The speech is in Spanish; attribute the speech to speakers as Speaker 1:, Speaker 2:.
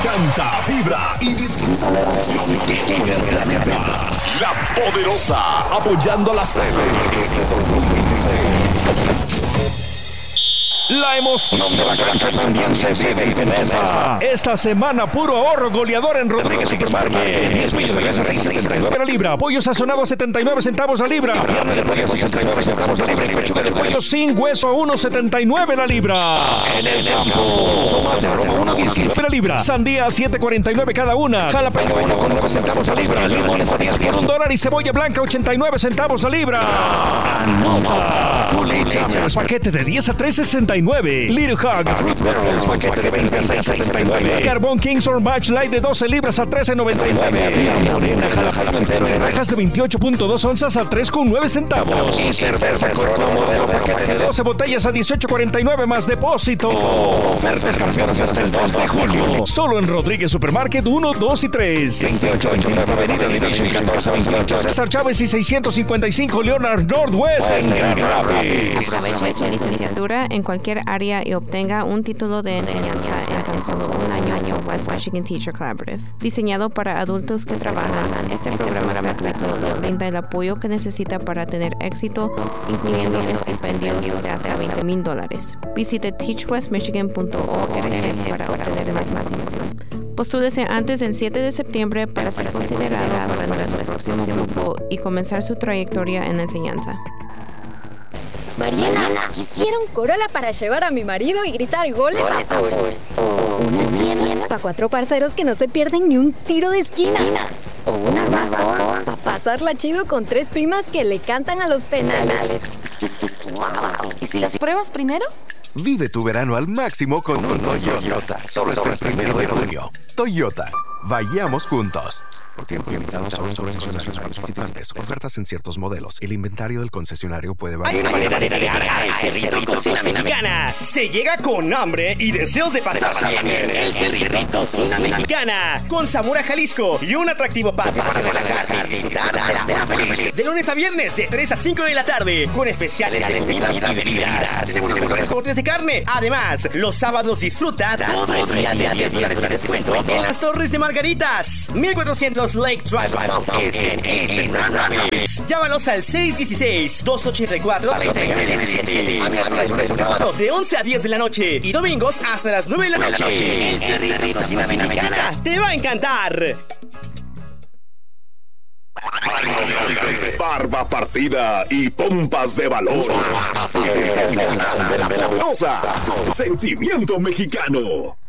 Speaker 1: Canta, vibra y disfruta la emoción de todo el planeta. La Poderosa, apoyando la sede este 2026. La emoción de la cancha también se vive en Pemesa. Esta semana puro ahorro goleador en Rodríguez Supermarket. 10 pesos de 6.79 la libra. Pollo sazonado 79 centavos la libra. Carne de pollo 69 centavos la libra. Y pechuga de pollo sin hueso a 1.79 la libra. En el campo, tomate rojo 1.19 la libra. Sandía 7.49 cada una. Jalapeño 1.9 centavos la libra. Limones a 10 por $1 y cebolla blanca 89 centavos la libra. Anota. El paquete de 10 a 3.69. Little Hog Fruit Barrels, paquete de 20 a 6.79. Carbón Kingsor Match Light de 12 libras a 13.99. Rejas de 28.2 onzas a 3.9 centavos. Y cerveza Corona modelo paquete de 12 botellas a 18.49 más depósito. Ofertas campeonas hasta el 2 de julio. Solo en Rodríguez Supermarket 1, 2 y 3. 2829 Avenida Division 1428. César Chávez y 655 Leonard Northwest.
Speaker 2: Aproveche su licenciatura en cualquier área y obtenga un título de enseñanza en tan solo un año West Michigan Teacher Collaborative. Diseñado para adultos que trabajan, este programa gratuito le brinda el apoyo que necesita para tener éxito, incluyendo estipendios de hasta $20,000. Visite teachwestmichigan.org para obtener más información. Postúlese antes del 7 de septiembre para ser considerado para nuestro próximo grupo y comenzar su trayectoria en la enseñanza.
Speaker 3: Mariela, quisiera un Corolla para llevar a mi marido y gritar goles a favor. O una Siena para 4 parceros que no se pierden ni un tiro de esquina. O una RAV4 para pasarla chido con 3 primas que le cantan a los penales. ¿Y si las pruebas primero?
Speaker 4: Vive tu verano al máximo con un Toyota. Solo hasta el 1 de junio. Toyota. Vayamos juntos. Por tiempo limitado sobre concesionarios participantes. Ofertas en ciertos modelos. El inventario del concesionario puede variar.
Speaker 5: El Cerrito y Cocina Mexicana se llega con hambre y deseos de pasarla bien. El Cerrito y Cocina Mexicana, con sabor a Jalisco y un atractivo patio para relajar y disfrutar de la feliz. De lunes a viernes de 3 a 5 de la tarde, con especiales de comidas y bebidas. Tenemos los mejores cortes de carne. Además, los sábados disfruta todo el día de 10 días de descuento en las Torres de Margaritas. 1400 Lake Drive en Grand Rapids. Llámalos al 616-284-3917. De 11 a 10 de la noche y domingos hasta las 9 de la noche. El Cerrito Cocina Mexicana te va a encantar.
Speaker 1: Barba partida y pompas de valor. Así es, de la Poderosa. Sentimiento mexicano.